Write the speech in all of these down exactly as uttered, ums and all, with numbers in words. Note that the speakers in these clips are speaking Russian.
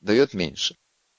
дает меньше.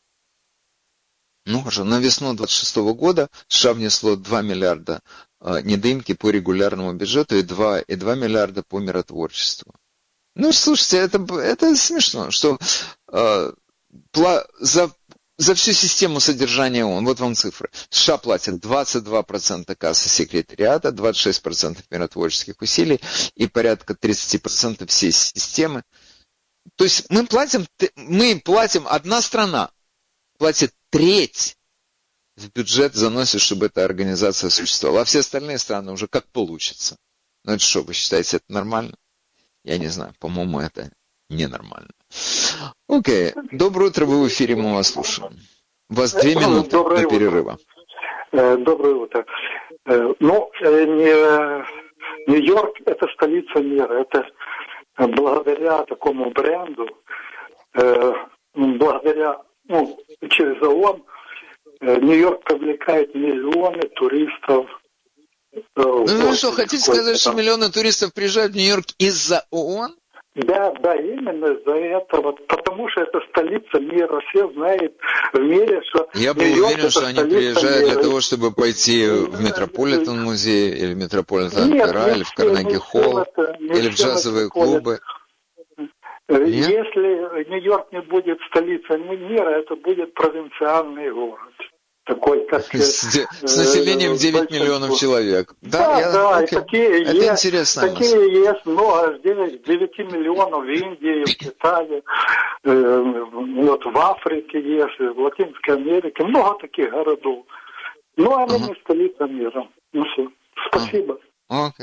Ну хорошо, на весну двадцать шестого года США внесло два миллиарда э, недоимки по регулярному бюджету и два, и два миллиарда по миротворчеству. Ну, слушайте, это, это смешно, что э, пла, за, за всю систему содержания ООН, вот вам цифры, США платят двадцать два процента кассы секретариата, двадцать шесть процентов миротворческих усилий и порядка тридцать процентов всей системы. То есть мы платим, мы платим, одна страна платит треть в бюджет, заносит, чтобы эта организация существовала, а все остальные страны уже как получится. Ну это что, вы считаете, это нормально? Я не знаю, по-моему, это ненормально. Окей, доброе утро, вы в эфире, мы вас слушаем. У вас две минуты Доброе до перерыва. Утро. Доброе утро. Ну, Нью-Йорк – это столица мира. Это благодаря такому бренду, благодаря, ну, через ООН, Нью-Йорк привлекает миллионы туристов. Ну, вы что, хотите сказать, что миллионы туристов приезжают в Нью-Йорк из-за ООН? Да, да, именно из-за этого. Потому что это столица мира. Все знают в мире, что Я был Нью-Йорк уверен, что они приезжают мира. Для того, чтобы пойти в Метрополитен-музей, или в Метрополитен-опера, или в Карнеги-холл, или в джазовые клубы. Нет? Если Нью-Йорк не будет столицей мира, это будет провинциальный город. Такой, как, с, с населением девять миллионов человек. Да, да, я, да, окей. И такие это есть, интересно. Такие мысль. Есть много, девять миллионов в Индии, в Китае, э, вот в Африке есть, в Латинской Америке, много таких городов. Но они uh-huh. не столица мира. Ну все, спасибо. Uh-huh. Окей.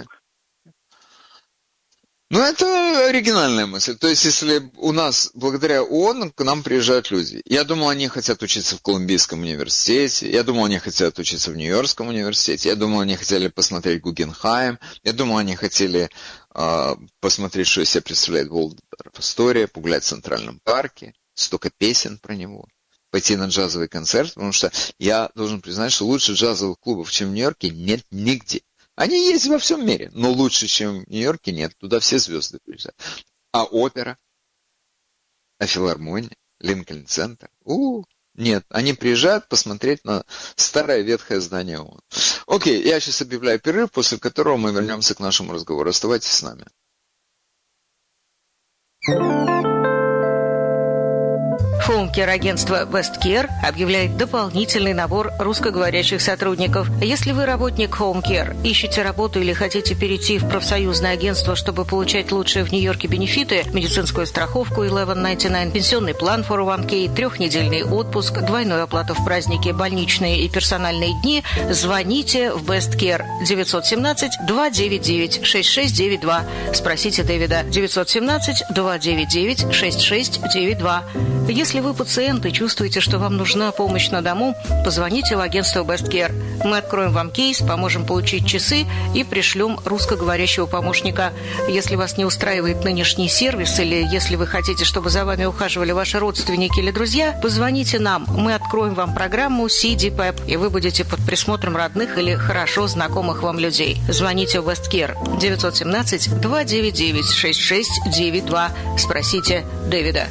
Ну, это оригинальная мысль. То есть, если у нас, благодаря ООН, к нам приезжают люди. Я думал, они хотят учиться в Колумбийском университете. Я думал, они хотят учиться в Нью-Йоркском университете. Я думал, они хотели посмотреть Гугенхайм. Я думал, они хотели э, посмотреть, что из себя представляет Волдорф Астория, погулять в Центральном парке. Столько песен про него. Пойти на джазовый концерт. Потому что я должен признать, что лучше джазовых клубов, чем в Нью-Йорке, нет нигде. Они есть во всем мире, но лучше, чем в Нью-Йорке, нет. Туда все звезды приезжают. А опера, а филармония, Линкольн-центр. У, нет, они приезжают посмотреть на старое ветхое здание ООН. Окей, я сейчас объявляю перерыв, после которого мы вернемся к нашему разговору. Оставайтесь с нами. Хоум-кер-агентство WestCare объявляет дополнительный набор русскоговорящих сотрудников. Если вы работник Home Care, ищете работу или хотите перейти в профсоюзное агентство, чтобы получать лучшие в Нью-Йорке бенефиты, медицинскую страховку eleven ninety-nine, пенсионный план фор о ван кей, трехнедельный отпуск, двойную оплату в праздники, больничные и персональные дни, звоните в WestCare девять один семь два девять девять шесть шесть девять два. Спросите Дэвида девять один семь два девять девять шесть шесть девять два. Если вы пациент и чувствуете, что вам нужна помощь на дому, позвоните в агентство WestCare. Мы откроем вам кейс, поможем получить часы и пришлем русскоговорящего помощника. Если вас не устраивает нынешний сервис или если вы хотите, чтобы за вами ухаживали ваши родственники или друзья, позвоните нам. Мы откроем вам программу си ди пэп, и вы будете под присмотром родных или хорошо знакомых вам людей. Звоните в WestCare девять один семь два девять девять шесть шесть девять два. Спросите Дэвида.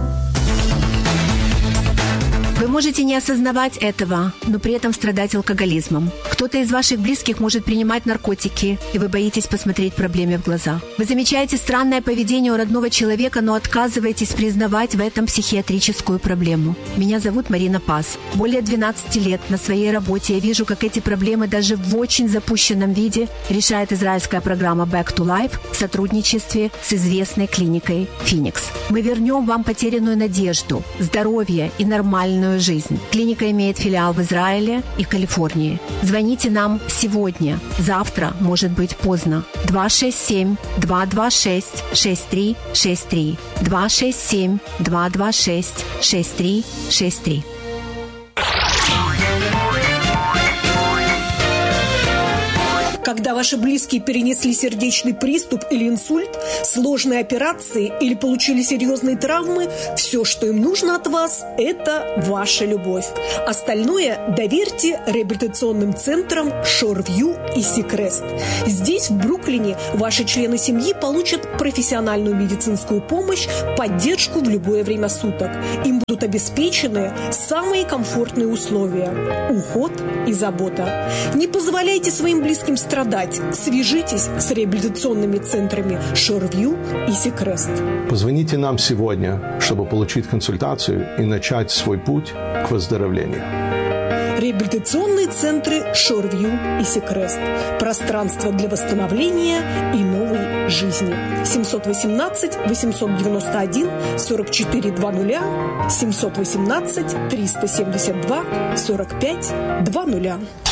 Вы можете не осознавать этого, но при этом страдать алкоголизмом. Кто-то из ваших близких может принимать наркотики, и вы боитесь посмотреть проблеме в глаза. Вы замечаете странное поведение у родного человека, но отказываетесь признавать в этом психиатрическую проблему. Меня зовут Марина Пас. Более двенадцати лет на своей работе я вижу, как эти проблемы даже в очень запущенном виде решает израильская программа Back to Life в сотрудничестве с известной клиникой Phoenix. Мы вернем вам потерянную надежду, здоровье и нормальную жизнь. Клиника имеет филиал в Израиле и Калифорнии. Звоните нам сегодня. Завтра может быть поздно. два шесть семь два два шесть шесть три шесть три. два шесть семь два два шесть шесть три шесть три. Когда ваши близкие перенесли сердечный приступ или инсульт, сложные операции или получили серьезные травмы, все, что им нужно от вас, это ваша любовь. Остальное доверьте реабилитационным центрам Шорвью и Сикрест. Здесь, в Бруклине, ваши члены семьи получат профессиональную медицинскую помощь, поддержку в любое время суток. Им будут обеспечены самые комфортные условия, уход и забота. Не позволяйте своим близким страдать. Свяжитесь с реабилитационными центрами Шорвью и Сикрест. Позвоните нам сегодня, чтобы получить консультацию и начать свой путь к выздоровлению. Реабилитационные центры Шорвью и Сикрест. Пространство для восстановления и новой жизни. семьсот восемнадцать восемьсот девяносто один сорок четыре двадцать, семьсот восемнадцать триста семьдесят два сорок пять двадцать.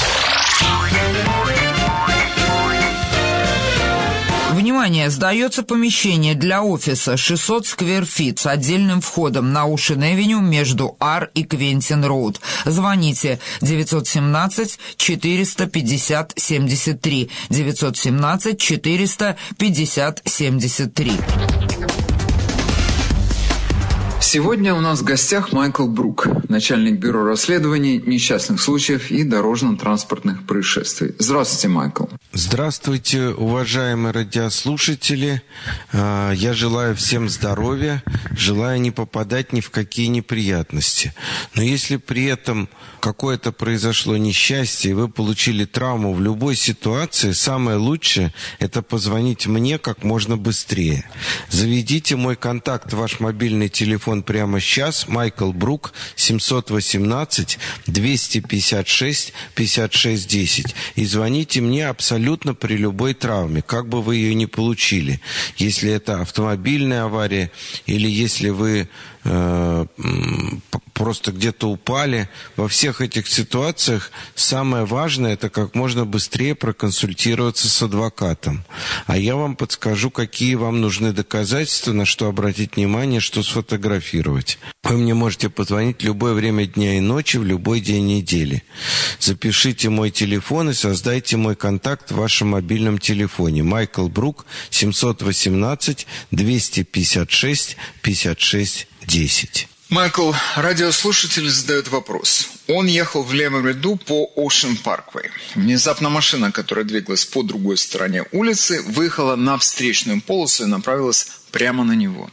Внимание! Сдается помещение для офиса шестьсот сквер-фит с отдельным входом на Оушен-Эвеню между Ар и Квентин-Роуд. Звоните девятьсот семнадцать четыреста пятьдесят семьдесят три, девятьсот семнадцать четыреста пятьдесят семьдесят три. Сегодня у нас в гостях Майкл Брук, начальник бюро расследований несчастных случаев и дорожно-транспортных происшествий. Здравствуйте, Майкл. Здравствуйте, уважаемые радиослушатели. Я желаю всем здоровья, желаю не попадать ни в какие неприятности. Но если при этом какое-то произошло несчастье, и вы получили травму в любой ситуации, самое лучшее – это позвонить мне как можно быстрее. Заведите мой контакт в ваш мобильный телефон прямо сейчас. Майкл Брук, семьсот восемнадцать двести пятьдесят шесть пятьдесят шесть десять. И звоните мне абсолютно при любой травме, как бы вы ее ни получили. Если это автомобильная авария или если вы э, просто где-то упали. Во всех этих ситуациях самое важное – это как можно быстрее проконсультироваться с адвокатом. А я вам подскажу, какие вам нужны доказательства, на что обратить внимание, что сфотографировать. Вы мне можете позвонить в любое время дня и ночи, в любой день недели. Запишите мой телефон и создайте мой контакт в вашем мобильном телефоне. Майкл Брук, семьсот восемнадцать двести пятьдесят шесть пятьдесят шесть десять. Майкл, радиослушатель задает вопрос. Он ехал в левом ряду по Ocean Parkway. Внезапно машина, которая двигалась по другой стороне улицы, выехала на встречную полосу и направилась прямо на него.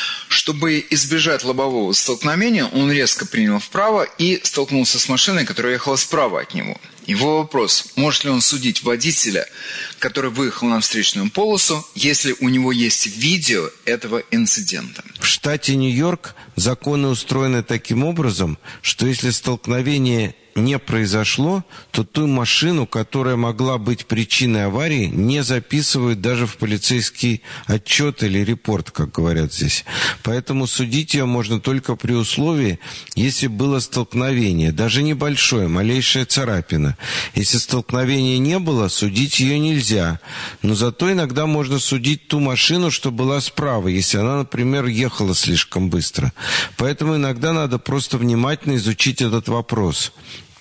Чтобы избежать лобового столкновения, он резко принял вправо и столкнулся с машиной, которая ехала справа от него. Его вопрос, может ли он судить водителя, который выехал на встречную полосу, если у него есть видео этого инцидента? В штате Нью-Йорк законы устроены таким образом, что если столкновение не произошло, то ту машину, которая могла быть причиной аварии, не записывают даже в полицейский отчет или репорт, как говорят здесь. Поэтому судить ее можно только при условии, если было столкновение, даже небольшое, малейшая царапина. Если столкновения не было, судить ее нельзя. Но зато иногда можно судить ту машину, что была справа, если она, например, ехала слишком быстро. Поэтому иногда надо просто внимательно изучить этот вопрос.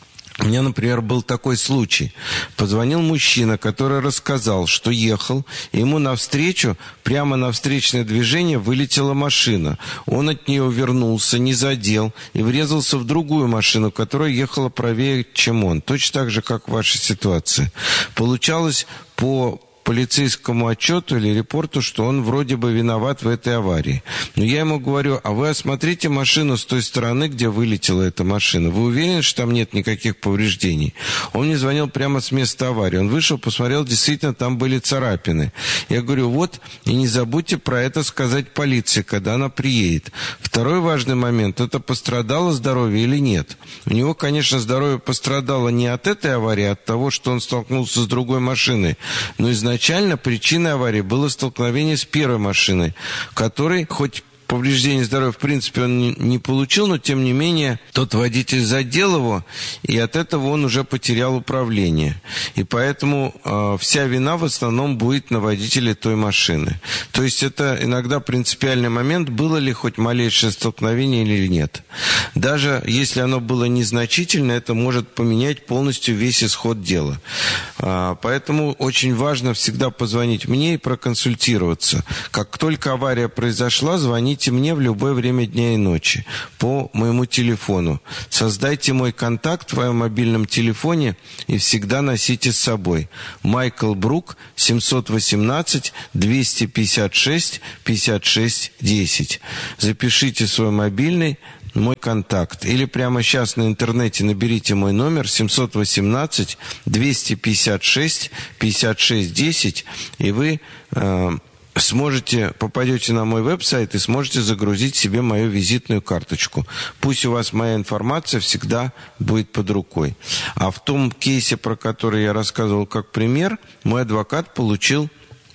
У меня, например, был такой случай. Позвонил мужчина, который рассказал, что ехал, и ему навстречу, прямо на встречное движение вылетела машина. Он от нее увернулся, не задел и врезался в другую машину, которая ехала правее, чем он. Точно так же, как в вашей ситуации. Получалось по полицейскому отчету или репорту, что он вроде бы виноват в этой аварии. Но я ему говорю, а вы осмотрите машину с той стороны, где вылетела эта машина. Вы уверены, что там нет никаких повреждений? Он мне звонил прямо с места аварии. Он вышел, посмотрел, действительно, там были царапины. Я говорю, вот, и не забудьте про это сказать полиции, когда она приедет. Второй важный момент, это пострадало здоровье или нет. У него, конечно, здоровье пострадало не от этой аварии, а от того, что он столкнулся с другой машиной. Но изначально Изначально причиной аварии было столкновение с первой машиной, которой, хоть повреждение здоровья в принципе он не получил, но тем не менее тот водитель задел его, и от этого он уже потерял управление. И поэтому э, вся вина в основном будет на водителе той машины. То есть это иногда принципиальный момент, было ли хоть малейшее столкновение или нет. Даже если оно было незначительно, это может поменять полностью весь исход дела. Поэтому очень важно всегда позвонить мне и проконсультироваться. Как только авария произошла, звоните мне в любое время дня и ночи по моему телефону. Создайте мой контакт в своем мобильном телефоне и всегда носите с собой. Майкл Брук, семьсот восемнадцать двести пятьдесят шесть пятьдесят шесть десять. Запишите свой мобильный, мой контакт. Или прямо сейчас на интернете наберите мой номер семьсот восемнадцать двести пятьдесят шесть пятьдесят шесть десять, и вы э, сможете, попадете на мой веб-сайт и сможете загрузить себе мою визитную карточку. Пусть у вас моя информация всегда будет под рукой. А в том кейсе, про который я рассказывал как пример, мой адвокат получил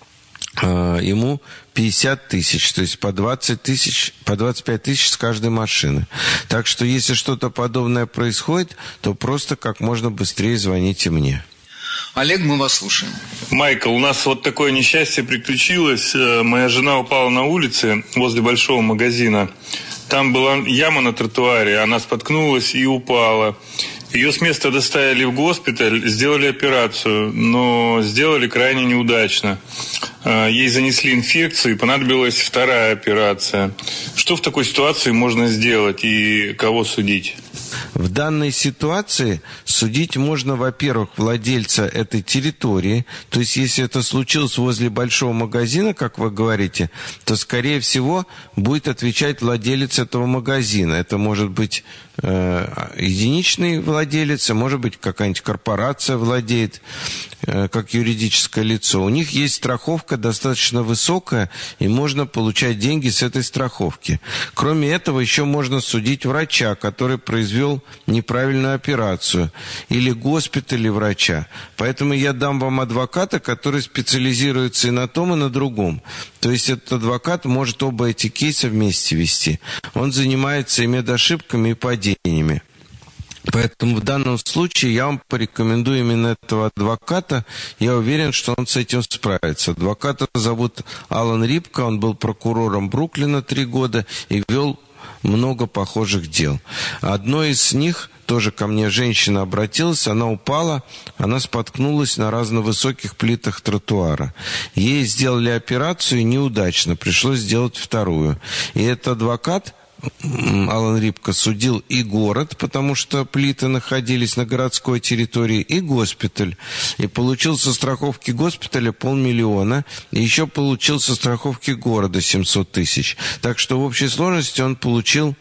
э, ему пятьдесят тысяч, то есть по двадцать тысяч, по двадцать пять тысяч с каждой машины. Так что, если что-то подобное происходит, то просто как можно быстрее звоните мне. Олег, мы вас слушаем. Майкл, у нас вот такое несчастье приключилось. Моя жена упала на улице возле большого магазина. Там была яма на тротуаре, она споткнулась и упала. Ее с места доставили в госпиталь, сделали операцию, но сделали крайне неудачно. Ей занесли инфекцию и понадобилась вторая операция. Что в такой ситуации можно сделать и кого судить? В данной ситуации судить можно, во-первых, владельца этой территории. То есть, если это случилось возле большого магазина, как вы говорите, то, скорее всего, будет отвечать владелец этого магазина. Это может быть э, единичный владелец, а может быть, какая-нибудь корпорация владеет, э, как юридическое лицо. У них есть страховка достаточно высокая, и можно получать деньги с этой страховки. Кроме этого, еще можно судить врача, который произвел неправильную операцию, или госпиталь, и врача. Поэтому я дам вам адвоката, который специализируется и на том, и на другом. То есть этот адвокат может оба эти кейса вместе вести. Он занимается и медошибками, и падениями. Поэтому в данном случае я вам порекомендую именно этого адвоката. Я уверен, что он с этим справится. Адвоката зовут Алан Рипка, он был прокурором Бруклина три года и вел много похожих дел. Одно из них, тоже ко мне женщина обратилась, она упала, она споткнулась на разновысоких плитах тротуара. Ей сделали операцию неудачно, пришлось сделать вторую. И этот адвокат, Алан Рипка, судил и город, потому что плиты находились на городской территории, и госпиталь. И получил со страховки госпиталя полмиллиона, и еще получил со страховки города семьсот тысяч. Так что в общей сложности он получил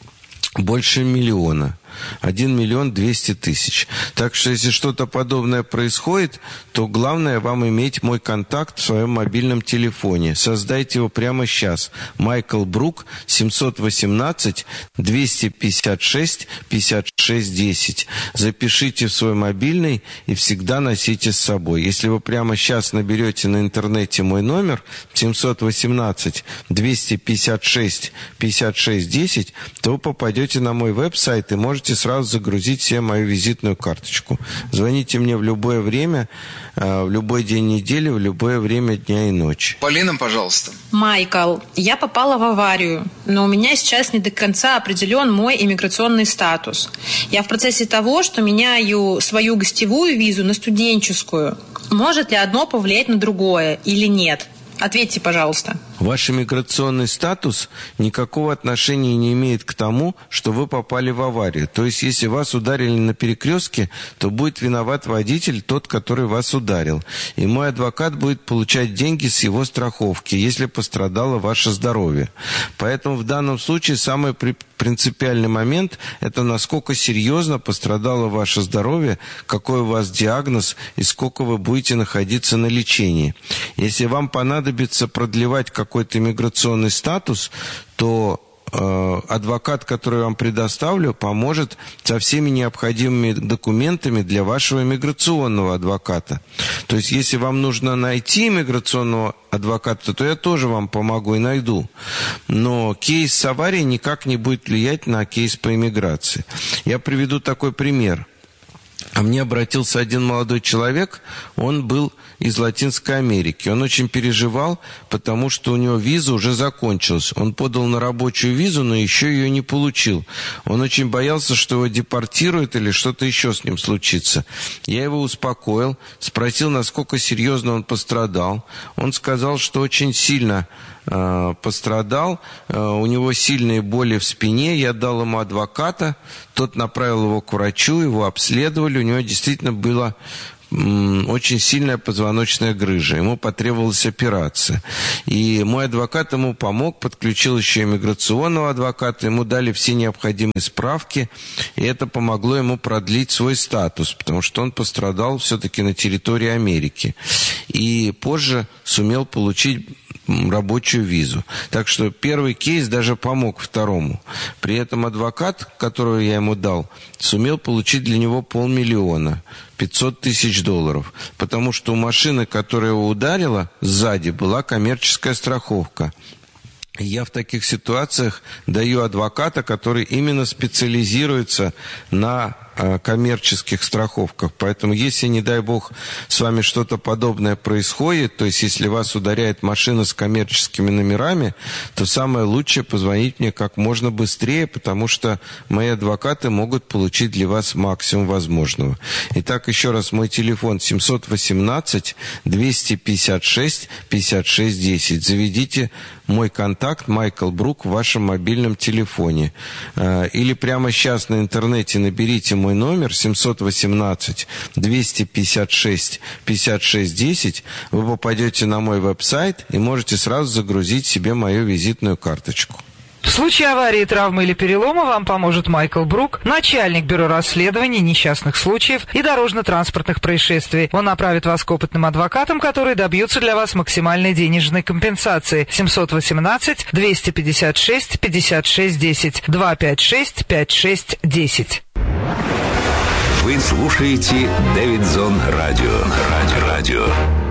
больше миллиона. один миллион двести тысяч. Так что, если что-то подобное происходит, то главное вам иметь мой контакт в своем мобильном телефоне. Создайте его прямо сейчас. Майкл Брук, семьсот восемнадцать двести пятьдесят шесть пятьдесят шесть десять. Запишите в свой мобильный и всегда носите с собой. Если вы прямо сейчас наберете на интернете мой номер семьсот восемнадцать двести пятьдесят шесть пятьдесят шесть десять, то вы попадете на мой веб-сайт и можете сразу загрузить себе мою визитную карточку. Звоните мне в любое время, в любой день недели, в любое время дня и ночи. Полина, пожалуйста. Майкл, я попала в аварию, но у меня сейчас не до конца определен мой иммиграционный статус. Я в процессе того, что меняю свою гостевую визу на студенческую. Может ли одно повлиять на другое или нет? Ответьте, пожалуйста. Ваш иммиграционный статус никакого отношения не имеет к тому, что вы попали в аварию. То есть, если вас ударили на перекрестке, то будет виноват водитель, тот, который вас ударил. И мой адвокат будет получать деньги с его страховки, если пострадало ваше здоровье. Поэтому в данном случае самый принципиальный момент – это насколько серьезно пострадало ваше здоровье, какой у вас диагноз и сколько вы будете находиться на лечении. Если вам понадобится продлевать какой-то иммиграционный статус, то э, адвокат, который я вам предоставлю, поможет со всеми необходимыми документами для вашего иммиграционного адвоката. То есть, если вам нужно найти иммиграционного адвоката, то я тоже вам помогу и найду. Но кейс с аварией никак не будет влиять на кейс по иммиграции. Я приведу такой пример. А мне обратился один молодой человек, он был из Латинской Америки. Он очень переживал, потому что у него виза уже закончилась. Он подал на рабочую визу, но еще ее не получил. Он очень боялся, что его депортируют или что-то еще с ним случится. Я его успокоил, спросил, насколько серьезно он пострадал. Он сказал, что очень сильно э, пострадал, э, у него сильные боли в спине. Я дал ему адвоката, тот направил его к врачу, его обследовали. У него действительно было очень сильная позвоночная грыжа. Ему потребовалась операция. И мой адвокат ему помог, подключил еще иммиграционного адвоката, ему дали все необходимые справки, и это помогло ему продлить свой статус, потому что он пострадал все-таки на территории Америки. И позже сумел получить рабочую визу. Так что первый кейс даже помог второму. При этом адвокат, которого я ему дал, сумел получить для него полмиллиона, пятьсот тысяч долларов. Потому что у машины, которая его ударила, сзади была коммерческая страховка. Я в таких ситуациях даю адвоката, который именно специализируется на коммерческих страховках. Поэтому, если, не дай бог, с вами что-то подобное происходит, то есть, если вас ударяет машина с коммерческими номерами, то самое лучшее позвонить мне как можно быстрее, потому что мои адвокаты могут получить для вас максимум возможного. Итак, еще раз, мой телефон семь один восемь двести пятьдесят шесть пятьдесят шесть десять. Заведите мой контакт Майкл Брук в вашем мобильном телефоне. Или прямо сейчас на интернете наберите мой номер семь один восемь двести пятьдесят шесть пятьдесят шесть десять. Вы попадете на мой веб-сайт и можете сразу загрузить себе мою визитную карточку. В случае аварии, травмы или перелома вам поможет Майкл Брук, начальник бюро расследований несчастных случаев и дорожно-транспортных происшествий. Он направит вас к опытным адвокатам, которые добьются для вас максимальной денежной компенсации. семь один восемь двести пятьдесят шесть пятьдесят шесть десять. два пять шесть пять шесть десять. Вы слушаете Дэвидсон Радио. Радио. Радио.